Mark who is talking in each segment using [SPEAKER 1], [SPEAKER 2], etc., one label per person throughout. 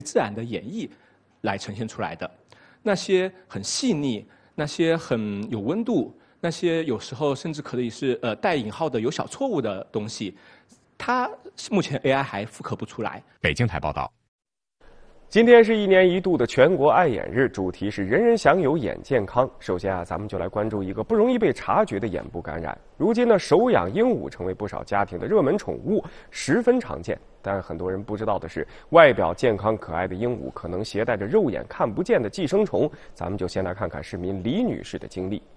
[SPEAKER 1] 自然的演绎来呈现出来的。那些很细腻，那些很有温度，那些有时候甚至可以是带引号的有小错误的东西，它目前 AI 还复刻不出来。
[SPEAKER 2] 北京台报道。
[SPEAKER 3] 今天是1年1度的全国爱眼日，主题是人人享有眼健康。首先咱们就来关注一个不容易被察觉的眼部感染。如今呢，手养鹦鹉成为不少家庭的热门宠物，十分常见。但很多人不知道的是，外表健康可爱的鹦鹉可能携带着肉眼看不见的寄生虫。咱们就先来看看市民李女士的经历。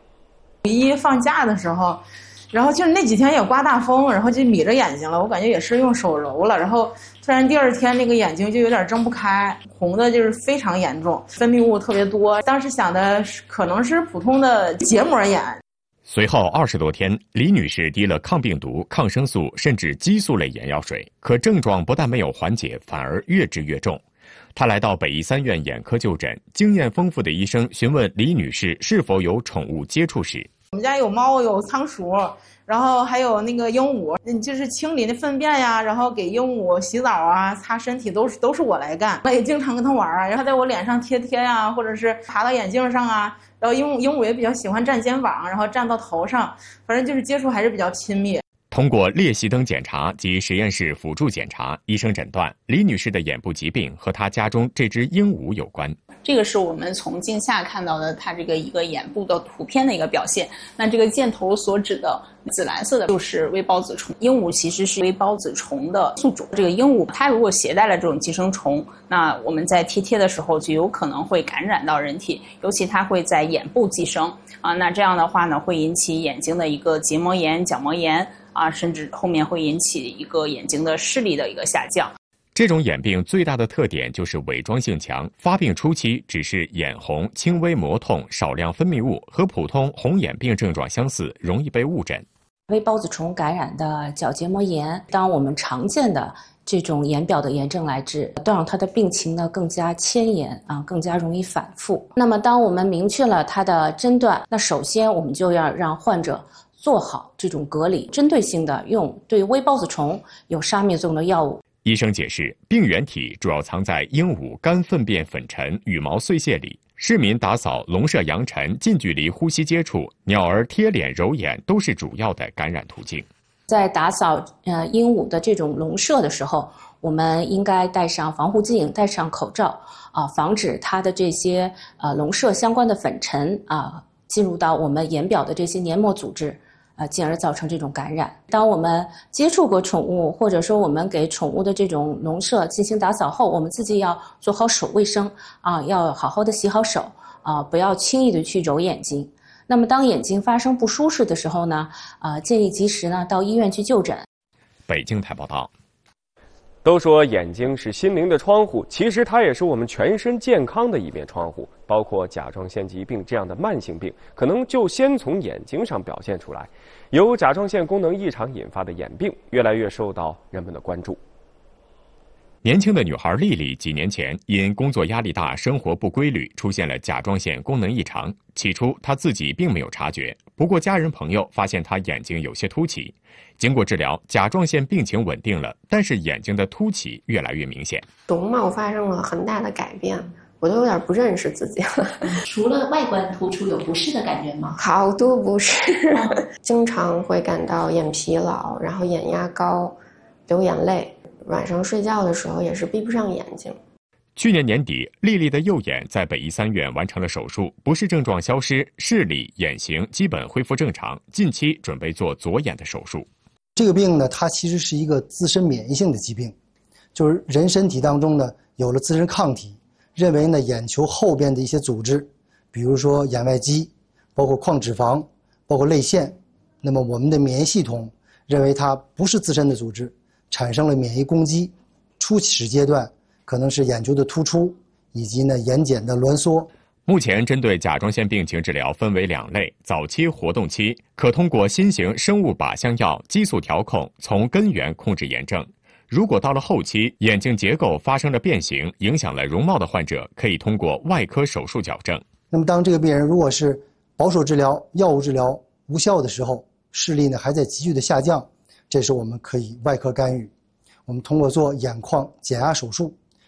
[SPEAKER 4] 1放假的时候，然后就是那几天也刮大风，然后就眯着眼睛了，我感觉也是用手揉了，然后突然第2天那个眼睛就有点睁不开，红的就是非常严重，分泌物特别多。当时想的可能是普通的结膜炎。
[SPEAKER 2] 随后20多天，李女士滴了抗病毒、抗生素甚至激素类眼药水，可症状不但没有缓解，反而越治越重。她来到北医3院眼科就诊，经验丰富的医生询问李女士是否有宠物接触史。
[SPEAKER 4] 我们家有猫，有仓鼠，然后还有那个鹦鹉，就是清理那粪便呀，然后给鹦鹉洗澡啊、擦身体都是我来干。我也经常跟它玩啊，然后在我脸上贴呀，或者是爬到眼镜上啊。然后鹦鹉也比较喜欢站肩膀，然后站到头上，反正就是接触还是比较亲密。
[SPEAKER 2] 通过裂隙灯检查及实验室辅助检查，医生诊断李女士的眼部疾病和她家中这只鹦鹉有关。
[SPEAKER 5] 这个是我们从镜下看到的它这个一个眼部的图片的一个表现。那这个箭头所指的紫蓝色的就是微孢子虫，鹦鹉其实是微孢子虫的宿主。这个鹦鹉它如果携带了这种寄生虫，那我们在贴的时候就有可能会感染到人体，尤其它会在眼部寄生啊。那这样的话呢，会引起眼睛的一个结膜炎、角膜炎啊，甚至后面会引起一个眼睛的视力的一个下降。
[SPEAKER 2] 这种眼病最大的特点就是伪装性强，发病初期只是眼红、轻微膜痛、少量分泌物，和普通红眼病症状相似，容易被误诊。
[SPEAKER 6] 微孢子虫感染的角结膜炎，当我们常见的这种眼表的炎症来治，都让它的病情呢更加迁延啊，更加容易反复。那么当我们明确了它的诊断，那首先我们就要让患者做好这种隔离，针对性的用对微孢子虫有杀灭作用的药物。
[SPEAKER 2] 医生解释，病原体主要藏在鹦鹉干粪便粉尘、羽毛碎屑里。市民打扫笼舍扬尘、近距离呼吸接触、鸟儿贴脸揉眼都是主要的感染途径。
[SPEAKER 6] 在打扫鹦鹉的这种笼舍的时候，我们应该戴上防护镜、戴上口罩啊，防止它的这些笼舍相关的粉尘啊进入到我们眼表的这些黏膜组织。进而造成这种感染。当我们接触过宠物，或者说我们给宠物的这种笼舍进行打扫后，我们自己要做好手卫生啊，要好好的洗好手啊，不要轻易的去揉眼睛。那么当眼睛发生不舒适的时候呢，建议及时呢到医院去就诊。
[SPEAKER 2] 北京台报道。
[SPEAKER 3] 都说眼睛是心灵的窗户，其实它也是我们全身健康的一面窗户。包括甲状腺疾病这样的慢性病，可能就先从眼睛上表现出来。由甲状腺功能异常引发的眼病，越来越受到人们的关注。
[SPEAKER 2] 年轻的女孩丽丽几年前因工作压力大、生活不规律，出现了甲状腺功能异常。起初她自己并没有察觉，不过家人朋友发现她眼睛有些凸起。经过治疗，甲状腺病情稳定了，但是眼睛的凸起越来越明显，
[SPEAKER 7] 容貌发生了很大的改变，我都有点不认识自己了。
[SPEAKER 8] 除了外观突出，有不适的感觉吗？
[SPEAKER 7] 好多不适，经常会感到眼疲劳，然后眼压高，流眼泪。晚上睡觉的时候也是闭不上眼睛。
[SPEAKER 2] 去年年底，丽丽的右眼在北医3院完成了手术，不适症状消失，视力、眼型基本恢复正常，近期准备做左眼的手术。
[SPEAKER 9] 这个病呢，它其实是一个自身免疫性的疾病，就是人身体当中呢有了自身抗体，认为呢眼球后边的一些组织，比如说眼外肌，包括眶脂肪，包括泪腺，那么我们的免疫系统认为它不是自身的组织，产生了免疫攻击。初始阶段可能是眼球的突出，以及呢眼睑的挛缩。
[SPEAKER 2] 目前针对甲状腺病情治疗分为2类，早期活动期可通过新型生物靶向药、激素调控从根源控制炎症。如果到了后期，眼睛结构发生了变形，影响了容貌的患者，可以通过外科手术矫正。
[SPEAKER 9] 那么当这个病人如果是保守治疗、药物治疗无效的时候，视力呢还在急剧的下降，这时我们可以外科干预。我们通过做眼眶减压手术，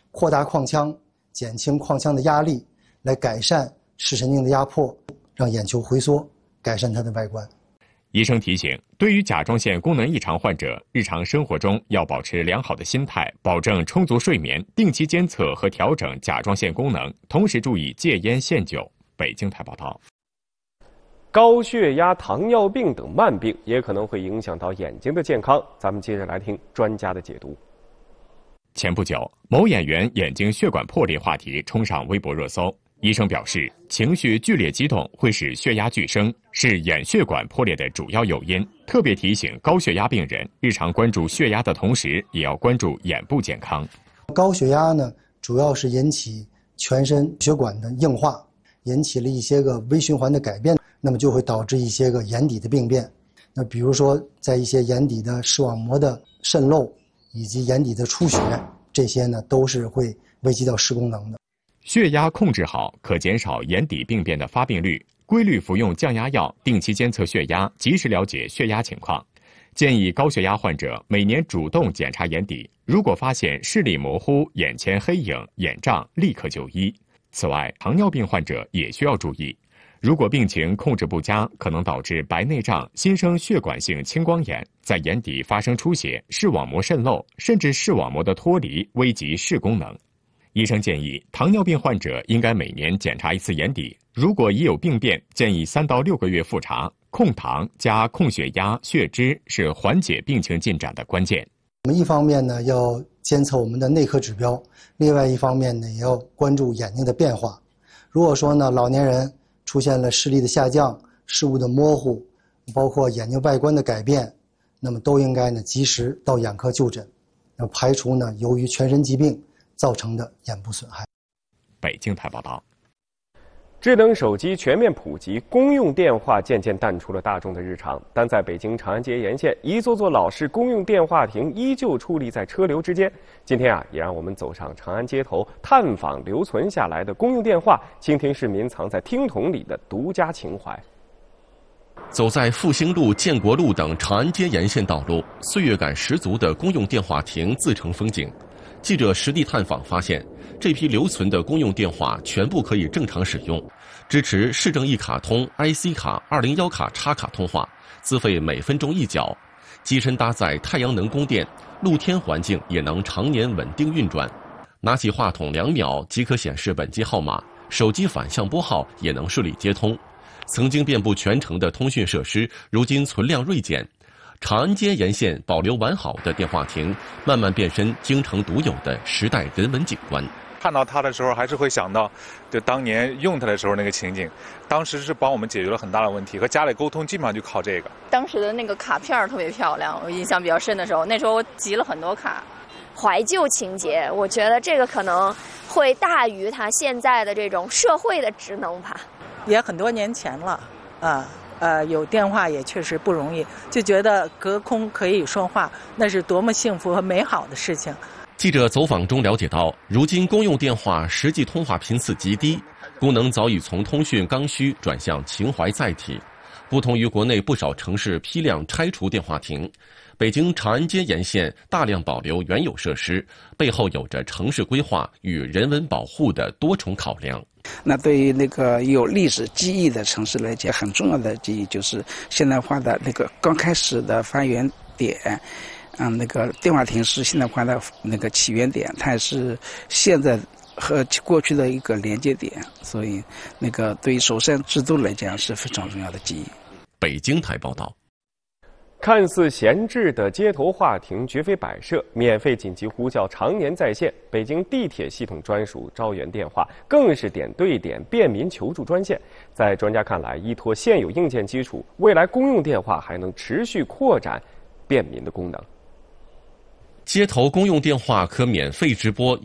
[SPEAKER 9] 扩大眶腔，减轻眶腔的压力，来改善视神经的压迫，让眼球回缩，改善它的外观。
[SPEAKER 2] 医生提醒，对于甲状腺功能异常患者，日常生活中要保持良好的心态，保证充足睡眠，定期监测和调整甲状腺功能，同时注意戒烟限酒。北京台报道。
[SPEAKER 3] 高血压、糖尿病等慢病也可能会影响到眼睛的健康。咱们接着来听专家的解读。
[SPEAKER 2] 前不久，某演员眼睛血管破裂话题冲上微博热搜。医生表示，情绪剧烈激动会使血压剧升，是眼血管破裂的主要诱因。特别提醒高血压病人，日常关注血压的同时，也要关注眼部健康。
[SPEAKER 9] 高血压呢，主要是引起全身血管的硬化，引起了一些个微循环的改变，那么就会导致一些个眼底的病变。那比如说，在一些眼底的视网膜的渗漏以及眼底的出血，这些呢都是会危及到视功能的。
[SPEAKER 2] 血压控制好，可减少眼底病变的发病率。规律服用降压药，定期监测血压，及时了解血压情况。建议高血压患者每年主动检查眼底，如果发现视力模糊、眼前黑影、眼胀，立刻就医。此外，糖尿病患者也需要注意，如果病情控制不佳，可能导致白内障、新生血管性青光眼，在眼底发生出血、视网膜渗漏，甚至视网膜的脱离，危及视功能。医生建议，糖尿病患者应该每年检查一次眼底，如果已有病变，建议3到6个月复查。控糖加控血压、血脂是缓解病情进展的关键。
[SPEAKER 9] 我们一方面呢要监测我们的内科指标，另外一方面呢也要关注眼睛的变化。如果说呢老年人出现了视力的下降、视物的模糊，包括眼睛外观的改变，那么都应该呢及时到眼科就诊，排除呢由于全身疾病造成的眼部损害。
[SPEAKER 2] 北京台报道。
[SPEAKER 3] 智能手机全面普及，公用电话渐渐淡出了大众的日常。但在北京长安街沿线，一座座老式公用电话亭依旧矗立在车流之间。今天也让我们走上长安街头，探访留存下来的公用电话，倾听市民藏在听筒里的独家情怀。
[SPEAKER 10] 走在复兴路、建国路等长安街沿线道路，岁月感十足的公用电话亭自成风景。记者实地探访发现，这批留存的公用电话全部可以正常使用，支持市政一卡通、IC 卡、201卡插卡通话，资费每分钟1角，机身搭载太阳能供电，露天环境也能常年稳定运转。拿起话筒2秒即可显示本机号码，手机反向拨号也能顺利接通。曾经遍布全城的通讯设施，如今存量锐减。长安街沿线保留完好的电话亭，慢慢变身京城独有的时代人文景观。
[SPEAKER 11] 看到它的时候，还是会想到，就当年用它的时候那个情景。当时是帮我们解决了很大的问题，和家里沟通基本上就靠这个。
[SPEAKER 12] 当时的那个卡片特别漂亮，我印象比较深的时候，那时候我集了很多卡。
[SPEAKER 13] 怀旧情节，我觉得这个可能会大于它现在的这种社会的职能吧。
[SPEAKER 14] 也很多年前了，有电话也确实不容易，就觉得隔空可以说话，那是多么幸福和美好的事情。
[SPEAKER 10] 记者走访中了解到，如今公用电话实际通话频次极低，功能早已从通讯刚需转向情怀载体。不同于国内不少城市批量拆除电话亭，北京长安街沿线大量保留原有设施，背后有着城市规划与人文保护的多重考量。
[SPEAKER 15] 那对于那个有历史记忆的城市来讲，很重要的记忆就是现代化的那个刚开始的发源点。那个电话亭是现代化的那个起源点，它也是现在和过去的一个连接点，所以那个对于首善之都来讲是非常重要的记忆。
[SPEAKER 10] 北京台报道。
[SPEAKER 3] 看似闲置的街头话亭绝非摆设，免费紧急呼叫常年在线。北京地铁系统专属招援电话更是点对点便民求助专线。在专家看来，依托现有硬件基础，未来公用电话还能持续扩展便民的功能。
[SPEAKER 10] 街头公用电话可免费直拨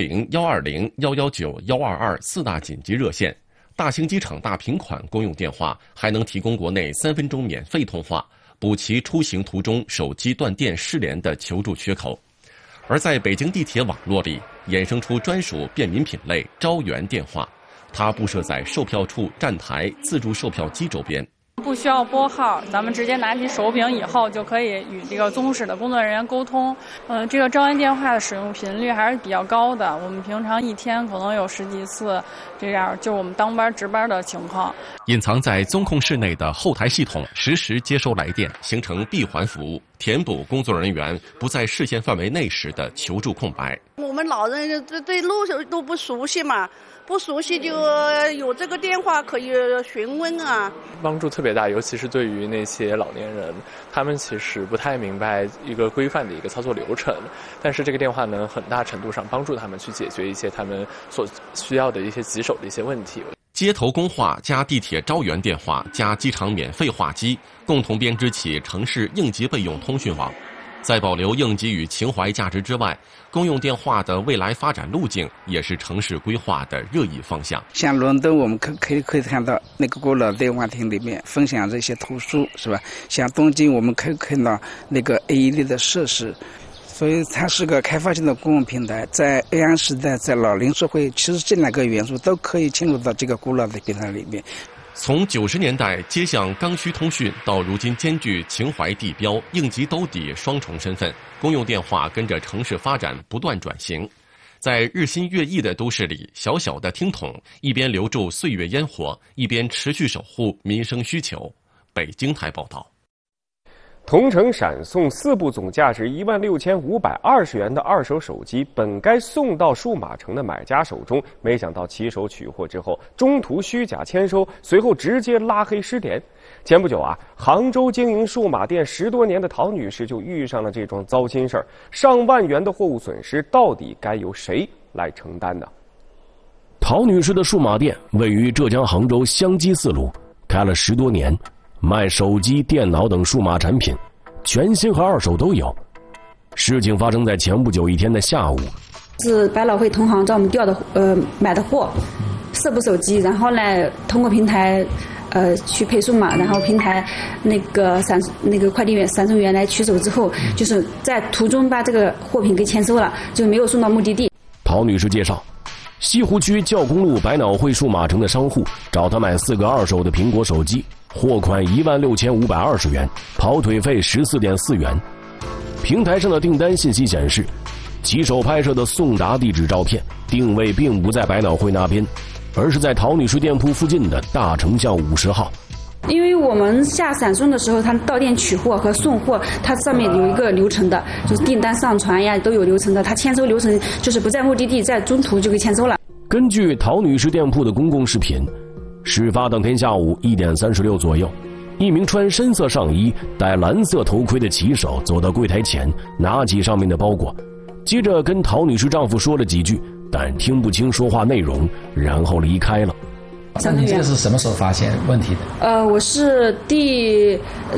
[SPEAKER 10] 110、120、119、122四大紧急热线。大型机场大平款公用电话还能提供国内3分钟免费通话，补齐出行途中手机断电失联的求助缺口。而在北京地铁网络里，衍生出专属便民品类招援电话，它布设在售票处、站台、自助售票机周边，
[SPEAKER 16] 不需要拨号，咱们直接拿起手柄以后就可以与这个综合室的工作人员沟通。这个召援电话的使用频率还是比较高的，我们平常一天可能有10几次这样，就我们当班值班的情况。
[SPEAKER 10] 隐藏在综控室内的后台系统实时接收来电，形成闭环服务，填补工作人员不在视线范围内时的求助空白。
[SPEAKER 17] 我们老人对路都不熟悉嘛。不熟悉就有这个电话可以询问啊，
[SPEAKER 18] 帮助特别大，尤其是对于那些老年人，他们其实不太明白一个规范的一个操作流程，但是这个电话能很大程度上帮助他们去解决一些他们所需要的一些棘手的一些问题。
[SPEAKER 10] 街头公话加地铁招援电话加机场免费话机，共同编织起城市应急备用通讯网。在保留应急与情怀价值之外，公用电话的未来发展路径也是城市规划的热议方向。
[SPEAKER 15] 像伦敦，我们可以看到那个古老电话亭里面分享这些图书，是吧？像东京，我们可以看到那个 AED 的设施，所以它是个开放性的公共平台。在 AI 时代，在老龄社会，其实这2个元素都可以进入到这个古老的平台里面。
[SPEAKER 10] 从90年代接向刚需通讯，到如今兼具情怀地标、应急兜底双重身份，公用电话跟着城市发展不断转型。在日新月异的都市里，小小的听筒一边留住岁月烟火，一边持续守护民生需求。北京台报道。
[SPEAKER 3] 同城闪送4部总价值16520元的2手手机，本该送到数码城的买家手中，没想到骑手取货之后，中途虚假签收，随后直接拉黑失联。前不久啊，杭州经营数码店10多年的陶女士就遇上了这桩糟心事儿，上万元的货物损失，到底该由谁来承担呢？
[SPEAKER 19] 陶女士的数码店位于浙江杭州湘基4路，开了10多年。卖手机、电脑等数码产品，全新和2手都有。事情发生在前不久一天的下午，
[SPEAKER 20] 是百老汇同行找我们调的买的货，4部手机，然后呢通过平台去配送嘛，然后平台那个快递员闪送员来取走之后，就是在途中把这个货品给签收了，就没有送到目的地。
[SPEAKER 19] 陶女士介绍，西湖区教工路百脑汇数码城的商户找她买4个2手的苹果手机。货款16520元，跑腿费14.4元。平台上的订单信息显示，骑手拍摄的送达地址照片定位并不在百脑汇那边，而是在陶女士店铺附近的大城巷50号。
[SPEAKER 20] 因为我们下闪送的时候，他到店取货和送货，它上面有一个流程的，就是订单上传呀都有流程的。它签收流程就是不在目的地，在中途就给签收了。
[SPEAKER 19] 根据陶女士店铺的公共视频，事发当天下午1点36左右，一名穿深色上衣、戴蓝色头盔的骑手走到柜台前，拿起上面的包裹，接着跟陶女士丈夫说了几句，但听不清说话内容，然后离开了。
[SPEAKER 21] 那你这个是什么时候发现问题的？
[SPEAKER 20] 我是第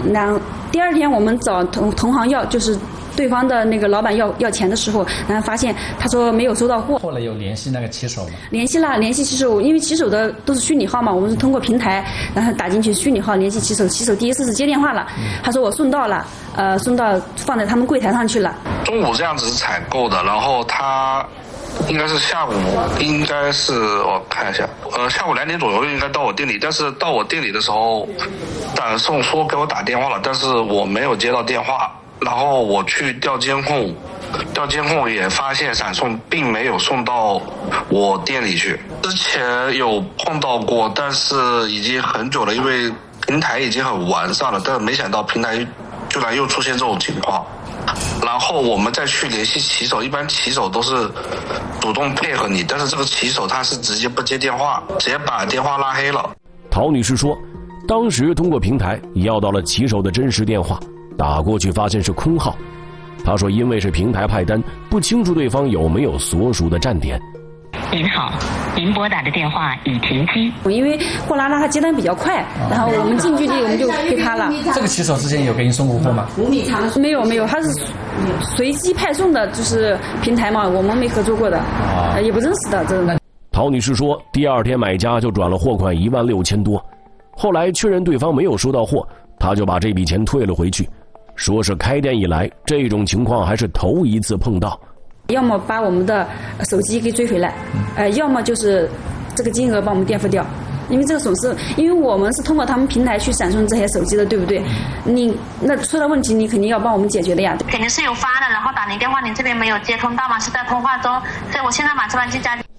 [SPEAKER 20] 2天我们找同行要，就是对方的那个老板要钱的时候，然后发现他说没有收到货。
[SPEAKER 21] 后来有联系那个骑手吗？
[SPEAKER 20] 联系骑手，因为骑手的都是虚拟号嘛，我们是通过平台，然后打进去虚拟号联系骑手。骑手第一次是接电话了，他说我送到了，送到放在他们柜台上去了。
[SPEAKER 22] 中午这样子是采购的，然后他应该是下午，应该是我看一下，下午2点左右应该到我店里，但是到我店里的时候，闪送说给我打电话了，但是我没有接到电话。然后我去调监控也发现闪送并没有送到我店里去。之前有碰到过，但是已经很久了，因为平台已经很完善了，但是没想到平台居然又出现这种情况。然后我们再去联系骑手，一般骑手都是主动配合你，但是这个骑手他是直接不接电话，直接把电话拉黑了。
[SPEAKER 19] 陶女士说，当时通过平台要到了骑手的真实电话，打过去发现是空号。她说因为是平台派单，不清楚对方有没有所属的站点。
[SPEAKER 23] 您好，您拨打的电话已停机。
[SPEAKER 20] 因为货拉拉他接单比较快，然后我们近距离我们就给他了。
[SPEAKER 21] 这个骑手之前有给你送过货吗？
[SPEAKER 20] 没有，他是随机派送的，就是平台嘛，我们没合作过的，也不认识的。真的。
[SPEAKER 19] 陶女士说，第2天买家就转了货款16000多，后来确认对方没有收到货，她就把这笔钱退了回去，说是开店以来这种情况还是头一次碰到。
[SPEAKER 20] 要么把我们的手机给追回来，要么就是这个金额把我们垫付掉。 因为这个损失，因为我们是通过他们平台去闪送这些手机的，对不对？你那出了问题，你肯定要帮我们解决的呀。
[SPEAKER 1] 肯定是有发的，然后打您电话，您这边没有接通到吗？是在通话中，所以我现在马上去加。